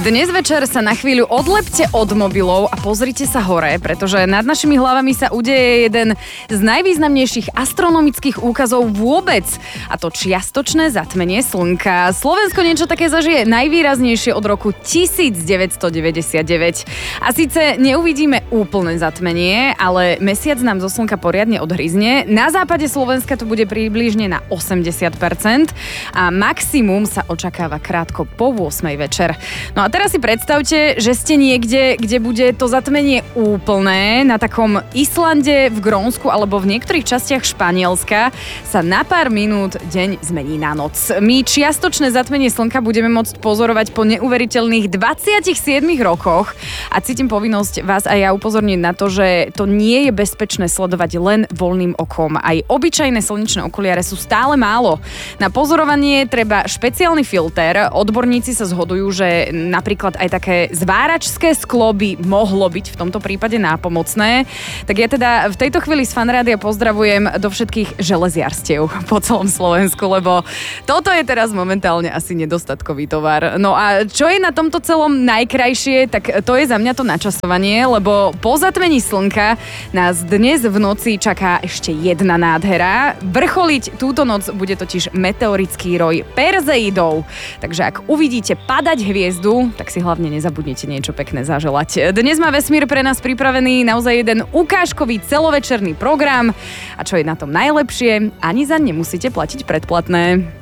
Dnes večer sa na chvíľu odlepte od mobilov a pozrite sa hore, pretože nad našimi hlavami sa udeje jeden z najvýznamnejších astronomických úkazov vôbec, a to čiastočné zatmenie slnka. Slovensko niečo také zažije najvýraznejšie od roku 1999. A síce neuvidíme úplné zatmenie, ale mesiac nám zo slnka poriadne odhryzne. Na západe Slovenska to bude približne na 80% a maximum sa očakáva krátko po 8 večer. No a teraz si predstavte, že ste niekde, kde bude to zatmenie úplné, na takom Islande, v Grónsku alebo v niektorých častiach Španielska sa na pár minút deň zmení na noc. My čiastočné zatmenie slnka budeme môcť pozorovať po neuveriteľných 27 rokoch a cítim povinnosť vás aj ja upozorniť na to, že to nie je bezpečné sledovať len voľným okom. Aj obyčajné slnečné okuliare sú stále málo. Na pozorovanie treba špeciálny filter. Odborníci sa zhodujú, že napríklad aj také zváračské sklo by mohlo byť v tomto prípade nápomocné. Tak ja teda v tejto chvíli z Fanrádia pozdravujem do všetkých železiarstiev po celom Slovensku, lebo toto je teraz momentálne asi nedostatkový tovar. No a čo je na tomto celom najkrajšie, tak to je za mňa to načasovanie, lebo po zatmení slnka nás dnes v noci čaká ešte jedna nádhera. Vrcholiť túto noc bude totiž meteorický roj Perzeidov. Takže ak uvidíte padať hviezdu, tak si hlavne nezabudnite niečo pekné zaželať. Dnes má vesmír pre nás pripravený naozaj jeden ukážkový celovečerný program a čo je na tom najlepšie, ani za nemusíte platiť predplatné.